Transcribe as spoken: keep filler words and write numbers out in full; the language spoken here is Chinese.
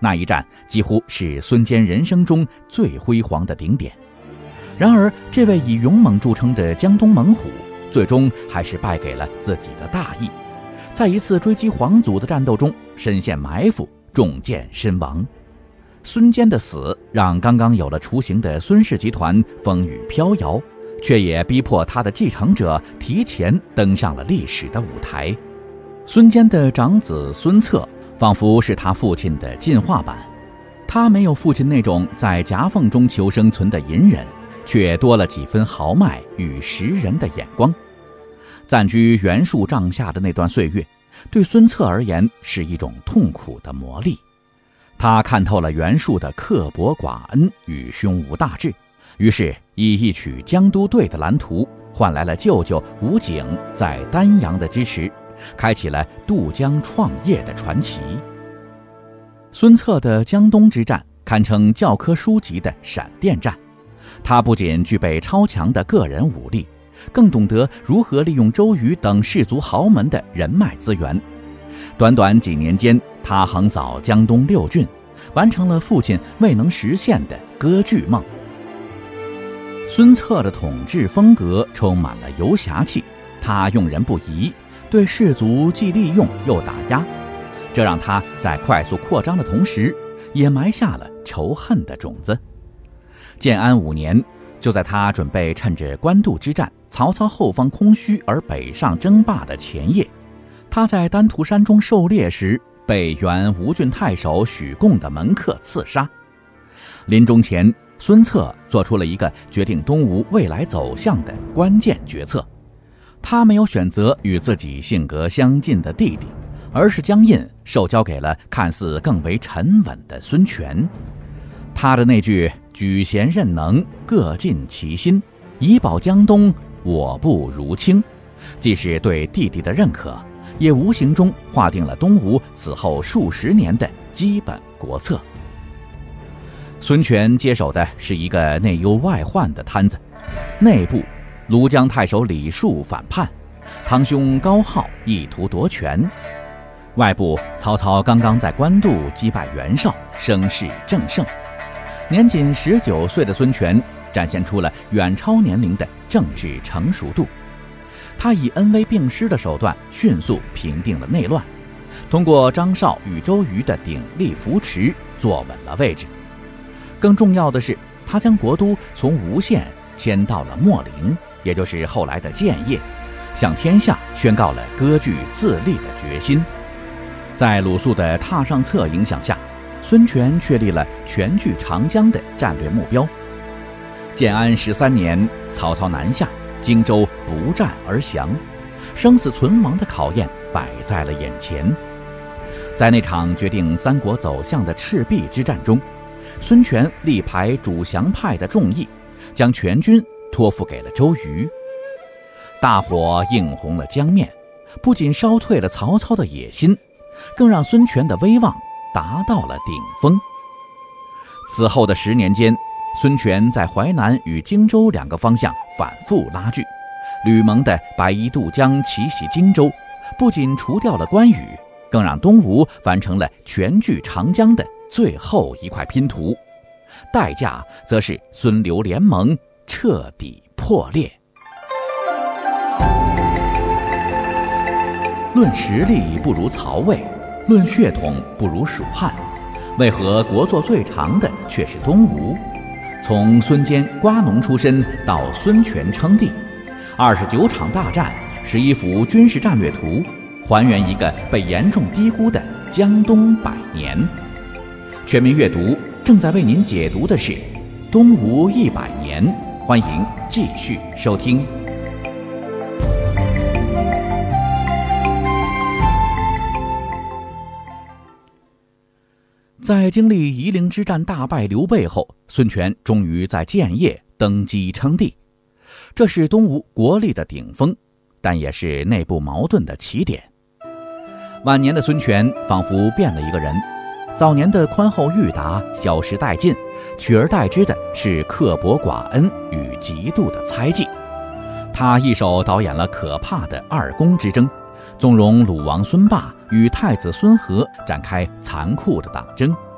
那一战几乎是孙坚人生中最辉煌的顶点。然而，这位以勇猛著称的江东猛虎，最终还是败给了自己的大意，在一次追击皇祖的战斗中身陷埋伏，中箭身亡。孙坚的死让刚刚有了雏形的孙氏集团风雨飘摇，却也逼迫他的继承者提前登上了历史的舞台。孙坚的长子孙策仿佛是他父亲的进化版，他没有父亲那种在夹缝中求生存的隐忍，却多了几分豪迈与识人的眼光。暂居袁术帐下的那段岁月，对孙策而言是一种痛苦的磨砺。他看透了袁术的刻薄寡恩与胸无大志，于是以一曲江都队的蓝图换来了舅舅吴景在丹阳的支持，开启了渡江创业的传奇。孙策的江东之战堪称教科书级的闪电战，他不仅具备超强的个人武力，更懂得如何利用周瑜等士族豪门的人脉资源。短短几年间，他横扫江东六郡，完成了父亲未能实现的割据梦。孙策的统治风格充满了游侠气，他用人不疑，对士族既利用又打压，这让他在快速扩张的同时，也埋下了仇恨的种子。建安五年，就在他准备趁着官渡之战曹操后方空虚而北上争霸的前夜，他在丹徒山中狩猎时被原吴郡太守许贡的门客刺杀。临终前，孙策做出了一个决定东吴未来走向的关键决策，他没有选择与自己性格相近的弟弟，而是将印授交给了看似更为沉稳的孙权。他的那句举贤任能，各尽其心，以保江东，我不如卿，既是对弟弟的认可，也无形中划定了东吴此后数十年的基本国策。孙权接手的是一个内忧外患的摊子，内部庐江太守李树反叛，堂兄高浩意图夺权；外部曹操刚刚在官渡击败袁绍，声势正盛。年仅十九岁的孙权展现出了远超年龄的政治成熟度，他以恩威并施的手段迅速平定了内乱，通过张绍与周瑜的鼎力扶持，坐稳了位置。更重要的是，他将国都从吴县迁到了秣陵，也就是后来的建业，向天下宣告了割据自立的决心。在鲁肃的踏上策影响下，孙权确立了全据长江的战略目标。建安十三年，曹操南下，荆州不战而降，生死存亡的考验摆在了眼前。在那场决定三国走向的赤壁之战中，孙权力排主降派的众议，将全军托付给了周瑜。大火映红了江面，不仅烧退了曹操的野心，更让孙权的威望达到了顶峰。此后的十年间，孙权在淮南与荆州两个方向反复拉锯，吕蒙的白衣渡江奇袭荆州，不仅除掉了关羽，更让东吴完成了全据长江的最后一块拼图，代价则是孙刘联盟彻底破裂。论实力不如曹魏，论血统不如蜀汉，为何国祚最长的却是东吴？从孙坚瓜农出身到孙权称帝，二十九场大战，十一幅军事战略图，还原一个被严重低估的江东百年。全民阅读正在为您解读的是《东吴一百年》，欢迎继续收听。在经历夷陵之战大败刘备后，孙权终于在建业登基称帝，这是东吴国力的顶峰，但也是内部矛盾的起点。晚年的孙权仿佛变了一个人，早年的宽厚裕达消失殆尽，取而代之的是刻薄寡恩与极度的猜忌。他一手导演了可怕的二宫之争，纵容鲁王孙霸与太子孙和展开残酷的党争，